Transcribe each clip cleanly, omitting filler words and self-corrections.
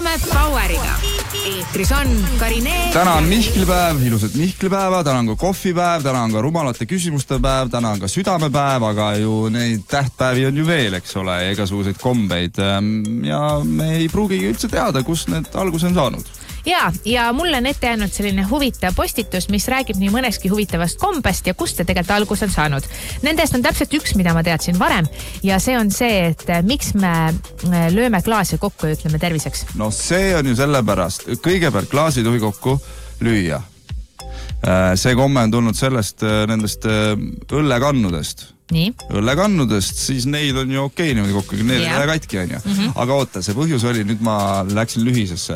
Loome Poweriga. Eetris on Karinee. Täna on Mihklipäev, ilusat Mihklipäeva, täna on ka kohvipäev, täna on ka rumalate küsimuste päev, täna on ka südamepäev, aga ju neid tähtpäevi on ju veel, eks ole, ja igasuguseid kombeid. Ja me ei pruugigi üldse teada, kus need alguse on saanud. Ja mulle on ette jäänud selline huvitav postitus, mis räägib nii mõneski huvitavast kombest ja kust te tegelikult algus on saanud. Nendest on täpselt üks, mida ma teadsin varem ja see on see, et miks me lööme klaasi kokku ja ütleme terviseks. No see on ju sellepärast, kõigepealt klaasi ei tohi kokku lüüa. See komme on tulnud sellest nendest õllekannudest. Nii. Õllekannudest, siis neid on ju okei niimoodi kokku, need ei lähe katki on ju. Aga oota, see põhjus oli, nüüd ma läksin lühisesse.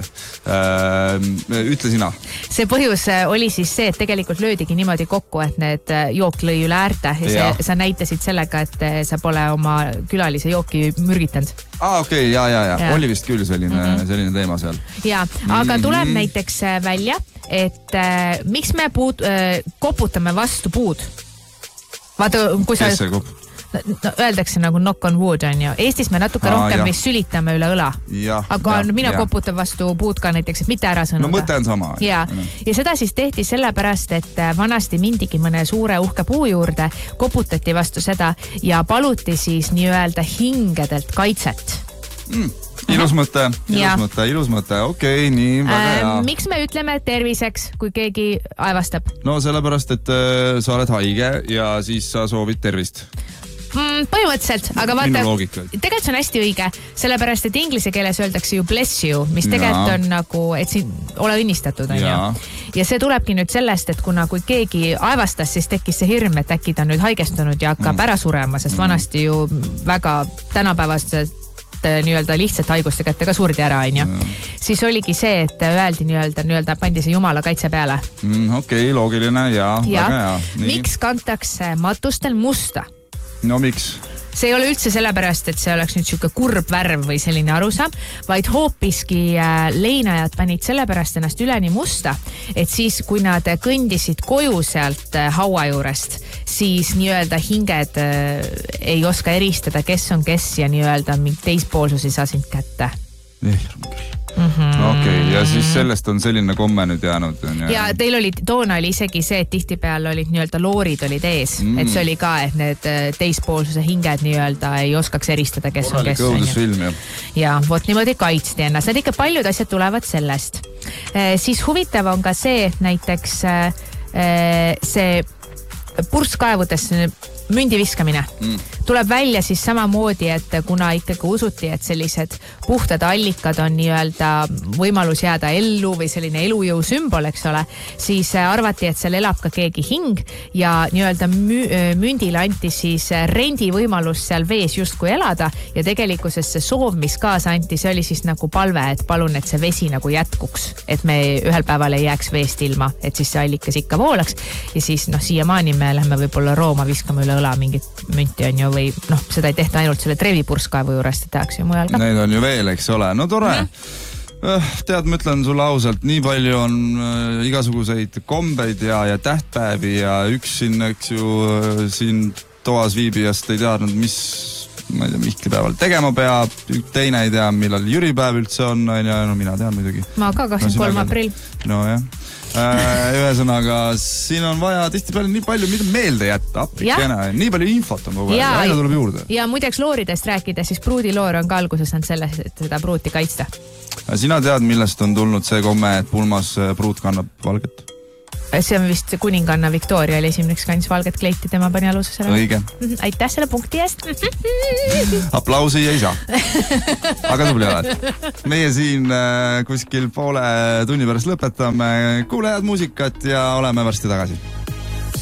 Ütle sina. See põhjus oli siis see, et tegelikult löödigi niimoodi kokku, et need jook lõi üle äärte ja sa näitasid sellega, et sa pole oma külalise jooki mürgitanud. Okei, ja. Oli vist küll selline teema seal. Ja, aga tuleb näiteks välja, et miks me koputame vastu puud? Vaata, kui sa... Öeldakse nagu knock on wood on ju. Eestis me natuke rohkem vist sülitame üle õla. Aga mina koputan vastu puud ka näiteks, et mitte ära sõnuda. No mõte on sama. Ja seda siis tehti sellepärast, et vanasti mindigi mõne suure uhke puu juurde, koputati vastu seda ja paluti siis nii-öelda hingedelt kaitset. Ilus mõte. Okei, nii, väga hea. Miks me ütleme terviseks, kui keegi aevastab? No sellepärast, et sa oled haige ja siis sa soovid tervist. Põhimõtteliselt, aga vaata, tegelikult see on hästi õige, sellepärast, et inglise keeles öeldakse ju bless you, mis tegelikult on nagu, et siin ole õnnistatud on ju. Ja see tulebki nüüd sellest, et kuna kui keegi aevastas, siis tekkis see hirm, et äkki ta on nüüd haigestunud ja hakkab ära surema, sest vanasti ju väga tänapäevast nii-öelda lihtsalt haiguste kätte ka surdi ära, on ju. Siis oligi see, et öeldi nii-öelda pandi see jumala kaitse peale. Okei, loogiline ja väga hea. Miks kantakse matustel musta? No miks? See ei ole üldse sellepärast, et see oleks nüüd siuke kurb värv või selline arusaam, vaid hoopiski leinajad panid sellepärast ennast üleni musta, et siis kui nad kõndisid koju sealt haua juurest, siis nii-öelda hinged ei oska eristada, kes on kes ja nii-öelda teispoolsus ei saa sind kätte. Okei, ja siis sellest on selline komme nüüd jäänud. Ja teil oli, toona oli isegi see, et tihtipeal olid nii-öelda loorid olid ees, et see oli ka, et need teispoolsuse hinged nii-öelda ei oskaks eristada, kes on kes. Ja vot niimoodi kaitsti ennast. Need ikka paljud asjad tulevad sellest. Siis huvitav on ka see, näiteks see purskkaevudesse mündi viskamine. Tuleb välja siis samamoodi, et kuna ikkagi usuti, et sellised puhtad allikad on nii-öelda võimalus jääda ellu või selline elujõu sümbol, eks ole, siis arvati, et seal elab ka keegi hing ja nii-öelda mündile anti siis rendi võimalus seal vees justkui elada ja tegelikkuses see soov, mis kaasa anti, see oli siis nagu palve, et palun, et see vesi nagu jätkuks, et me ühel päeval ei jääks veest ilma, et siis see allikas ikka voolaks ja siis siiamaani me lähme võib-olla Rooma viskame üle õla mingit münti on ju või seda ei tehta ainult selle Trevi purskkaevu juurest, et tehakse ju mujal ka. Neid on ju veel, eks ole. No tore. Tead, ma ütlen sulle ausalt, nii palju on igasuguseid kombeid ja tähtpäevi ja üks siin, eks ju, siin toas viibijast ei teadnud, mis ma ei tea, Mihklipäeval tegema peab, teine ei tea, millal Jüripäev üldse on, no mina tean muidugi. Ma ka 23. aprill. No jah. Ühesõnaga, siin on vaja tihtipeale nii palju mida meelde jätta, nii palju infot on kogu aeg, aina tuleb juurde. Ja muideks looridest rääkida, siis pruudiloor on ka alguses on selles, et seda pruuti kaitsta. Sina tead, millest on tulnud see komme, et pulmas pruut kannab valget? See on vist kuninganna Victoria oli esimeseks kandis valget kleiti, tema pani alusele. Õige. Aitäh selle punkti eest. Aplausi ei saa. Aga tubli oled. Meie siin kuskil poole tunni pärast lõpetame, kuule head muusikat ja oleme varsti tagasi.